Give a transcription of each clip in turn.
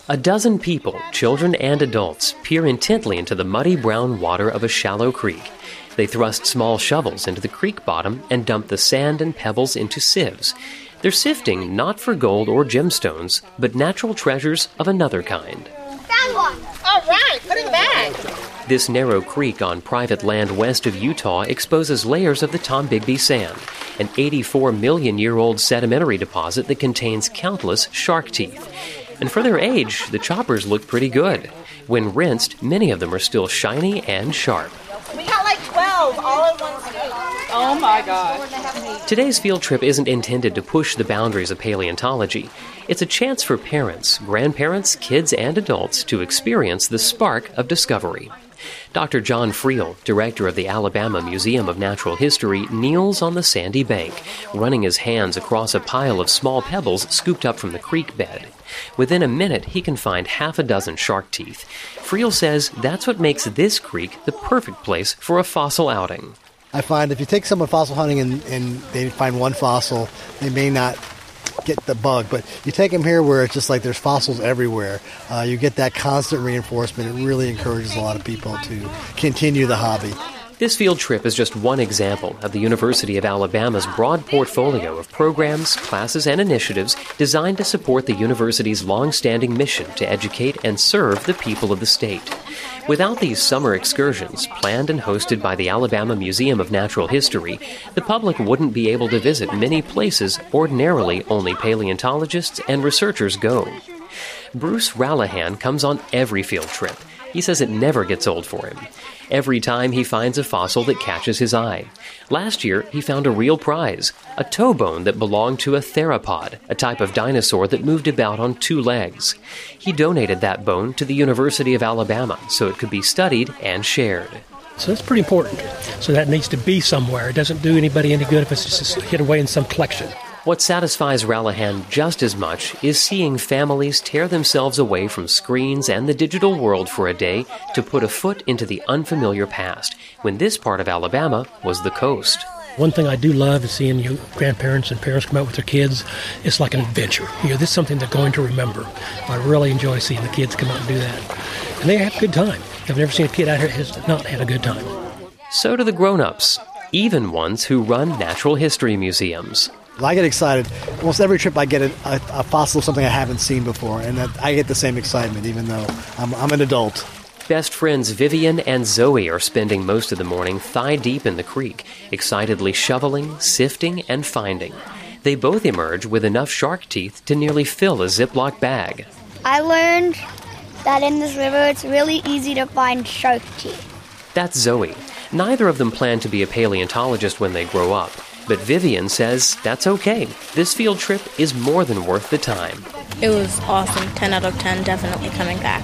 A dozen people, children and adults, peer intently into the muddy brown water of a shallow creek. They thrust small shovels into the creek bottom and dump the sand and pebbles into sieves. They're sifting not for gold or gemstones, but natural treasures of another kind. Found one! All right, put it in the bag. This narrow creek on private land west of Utah exposes layers of the Tombigbee sand, an 84-million-year-old sedimentary deposit that contains countless shark teeth. And for their age, the choppers look pretty good. When rinsed, many of them are still shiny and sharp. We got like 12 all in one scoop. Oh my gosh. Today's field trip isn't intended to push the boundaries of paleontology. It's a chance for parents, grandparents, kids, and adults to experience the spark of discovery. Dr. John Friel, director of the Alabama Museum of Natural History, kneels on the sandy bank, running his hands across a pile of small pebbles scooped up from the creek bed. Within a minute, he can find half a dozen shark teeth. Friel says that's what makes this creek the perfect place for a fossil outing. I find if you take someone fossil hunting and they find one fossil, they may not get the bug. But you take them here where it's just like there's fossils everywhere. You get that constant reinforcement. It really encourages a lot of people to continue the hobby. This field trip is just one example of the University of Alabama's broad portfolio of programs, classes, and initiatives designed to support the university's long-standing mission to educate and serve the people of the state. Without these summer excursions, planned and hosted by the Alabama Museum of Natural History, the public wouldn't be able to visit many places ordinarily only paleontologists and researchers go. Bruce Rallihan comes on every field trip. He says it never gets old for him. Every time he finds a fossil that catches his eye. Last year, he found a real prize, a toe bone that belonged to a theropod, a type of dinosaur that moved about on two legs. He donated that bone to the University of Alabama so it could be studied and shared. So that's pretty important. So that needs to be somewhere. It doesn't do anybody any good if it's just hid away in some collection. What satisfies Rallihan just as much is seeing families tear themselves away from screens and the digital world for a day to put a foot into the unfamiliar past, when this part of Alabama was the coast. One thing I do love is seeing you grandparents and parents come out with their kids. It's like an adventure. This is something they're going to remember. I really enjoy seeing the kids come out and do that. And they have a good time. I've never seen a kid out here who has not had a good time. So do the grown-ups, even ones who run natural history museums. I get excited. Almost every trip I get a fossil of something I haven't seen before, and I get the same excitement even though I'm an adult. Best friends Vivian and Zoe are spending most of the morning thigh-deep in the creek, excitedly shoveling, sifting, and finding. They both emerge with enough shark teeth to nearly fill a Ziploc bag. I learned that in this river it's really easy to find shark teeth. That's Zoe. Neither of them plan to be a paleontologist when they grow up. But Vivian says that's okay. This field trip is more than worth the time. It was awesome. 10 out of 10, definitely coming back.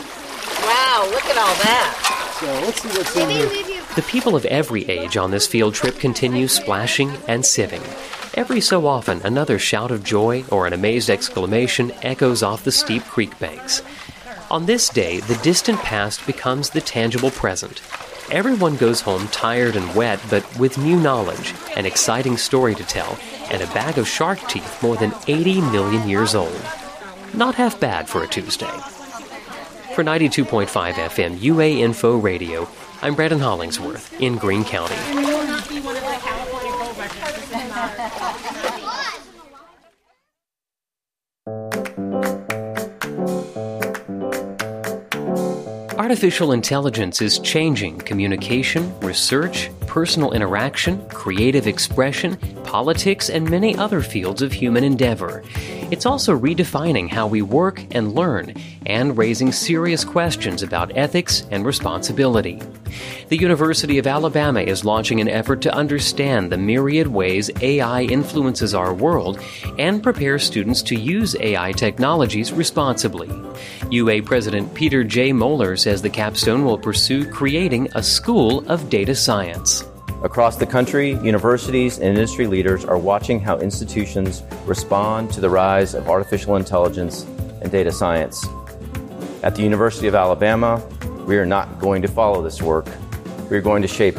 Wow, look at all that. So let's see what's in here. The people of every age on this field trip continue splashing and sieving. Every so often, another shout of joy or an amazed exclamation echoes off the steep creek banks. On this day, the distant past becomes the tangible present. Everyone goes home tired and wet, but with new knowledge, an exciting story to tell, and a bag of shark teeth more than 80 million years old. Not half bad for a Tuesday. For 92.5 FM UA Info Radio, I'm Brandon Hollingsworth in Greene County. Artificial intelligence is changing communication, research, personal interaction, creative expression, politics, and many other fields of human endeavor. It's also redefining how we work and learn, and raising serious questions about ethics and responsibility. The University of Alabama is launching an effort to understand the myriad ways AI influences our world and prepare students to use AI technologies responsibly. UA President Peter J. Moeller says the capstone will pursue creating a school of data science. Across the country, universities and industry leaders are watching how institutions respond to the rise of artificial intelligence and data science. At the University of Alabama, we are not going to follow this work. We are going to shape it.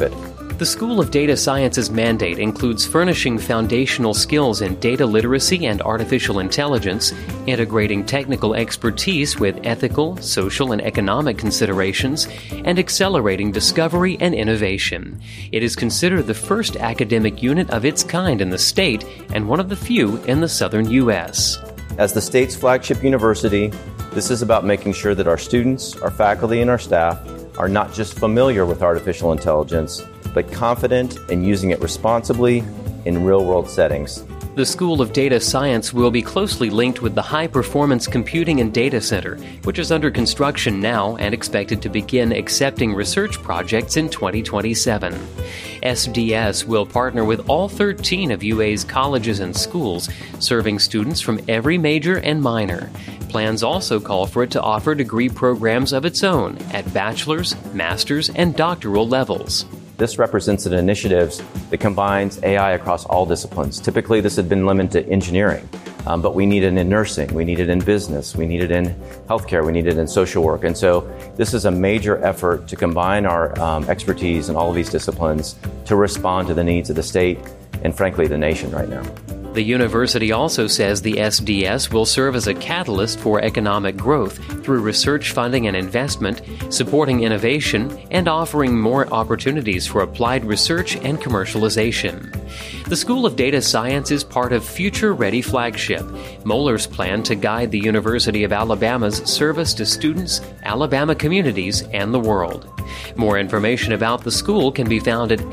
The School of Data Science's mandate includes furnishing foundational skills in data literacy and artificial intelligence, integrating technical expertise with ethical, social, and economic considerations, and accelerating discovery and innovation. It is considered the first academic unit of its kind in the state and one of the few in the southern U.S. As the state's flagship university, this is about making sure that our students, our faculty, and our staff are not just familiar with artificial intelligence, but confident in using it responsibly in real-world settings. The School of Data Science will be closely linked with the High Performance Computing and Data Center, which is under construction now and expected to begin accepting research projects in 2027. SDS will partner with all 13 of UA's colleges and schools, serving students from every major and minor. Plans also call for it to offer degree programs of its own at bachelor's, master's, and doctoral levels. This represents an initiative that combines AI across all disciplines. Typically, this had been limited to engineering, but we need it in nursing, we need it in business, we need it in healthcare, we need it in social work. And so this is a major effort to combine our expertise in all of these disciplines to respond to the needs of the state and, frankly, the nation right now. The university also says the SDS will serve as a catalyst for economic growth through research funding and investment, supporting innovation, and offering more opportunities for applied research and commercialization. The School of Data Science is part of Future Ready Flagship, Moeller's plan to guide the University of Alabama's service to students, Alabama communities, and the world. More information about the school can be found at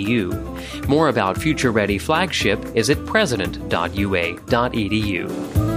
sds.ua.edu. More about Future Ready Flagship is at president.ua.edu.